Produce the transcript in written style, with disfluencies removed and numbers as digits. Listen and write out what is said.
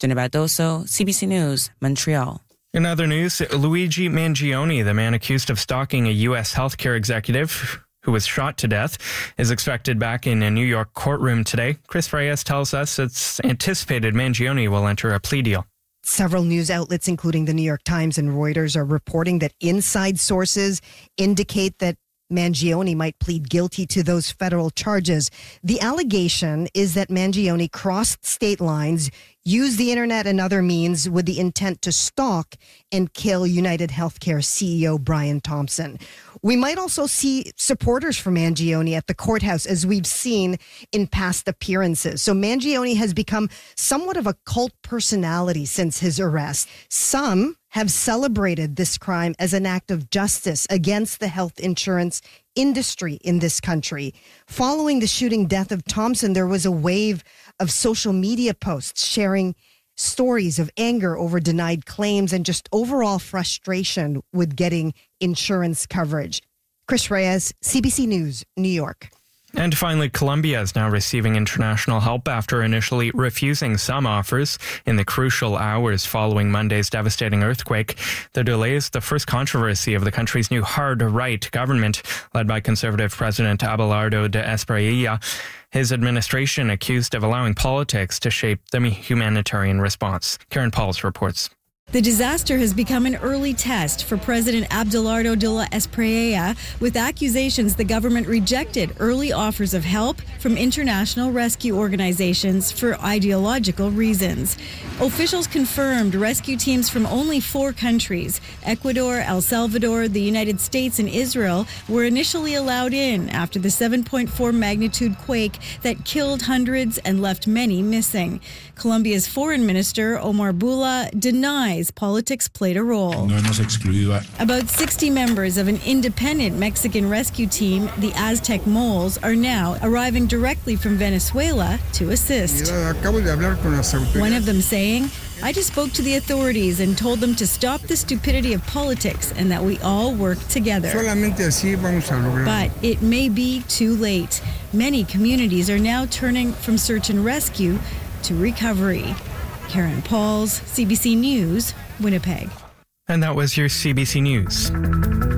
Dina Bardoso, CBC News, Montreal. In other news, Luigi Mangione, the man accused of stalking a U.S. healthcare executive who was shot to death, is expected back in a New York courtroom today. Chris Reyes tells us it's anticipated Mangione will enter a plea deal. Several news outlets, including the New York Times and Reuters, are reporting that inside sources indicate that Mangione might plead guilty to those federal charges. The allegation is that Mangione crossed state lines, used the internet and other means with the intent to stalk and kill United Healthcare CEO Brian Thompson. We might also see supporters for Mangione at the courthouse, as we've seen in past appearances. So Mangione has become somewhat of a cult personality since his arrest. Some have celebrated this crime as an act of justice against the health insurance industry in this country. Following the shooting death of Thompson, there was a wave of social media posts sharing stories of anger over denied claims and just overall frustration with getting insurance coverage. Chris Reyes, CBC News, New York. And finally, Colombia is now receiving international help after initially refusing some offers in the crucial hours following Monday's devastating earthquake. The delay is the first controversy of the country's new hard-right government, led by Conservative President Abelardo de Espriella. His administration accused of allowing politics to shape the humanitarian response. Karen Pauls reports. The disaster has become an early test for President Abelardo de la Espriella, with accusations the government rejected early offers of help from international rescue organizations for ideological reasons. Officials confirmed rescue teams from only 4 countries, Ecuador, El Salvador, the United States, and Israel, were initially allowed in after the 7.4 magnitude quake that killed hundreds and left many missing. Colombia's foreign minister, Omar Bula, denies politics played a role. About 60 members of an independent Mexican rescue team, the Aztec Moles, are now arriving directly from Venezuela to assist. One of them saying, "I just spoke to the authorities and told them to stop the stupidity of politics and that we all work together." But it may be too late. Many communities are now turning from search and rescue to recovery. Karen Pauls, CBC News, Winnipeg. And that was your CBC News.